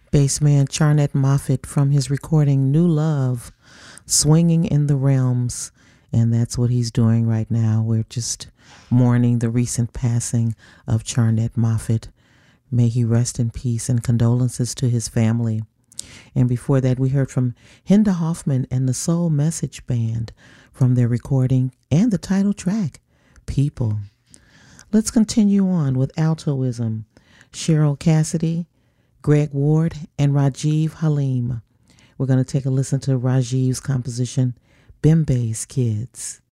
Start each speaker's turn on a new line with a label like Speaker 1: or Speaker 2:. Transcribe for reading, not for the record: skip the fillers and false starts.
Speaker 1: Bassman Charnett Moffett from his recording New Love, Swinging in the Realms. And that's what he's doing right now. We're just mourning the recent passing of Charnett Moffett. May he rest in peace, and condolences to his family. And before that, we heard from Hinda Hoffman and the Soul Message Band from their recording and the title track, People. Let's continue on with Altoism, Cheryl Cassidy, Greg Ward, and Rajiv Halim. We're going to take a listen to Rajiv's composition, Bimbe's Kids.